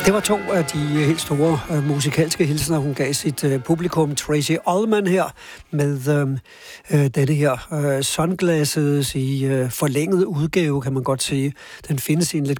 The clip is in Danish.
Det var to af de helt store musikalske hilsener, hun gav sit publikum. Tracey Ullman her med denne her Sunglasses i forlænget udgave, kan man godt sige. Den findes i en lidt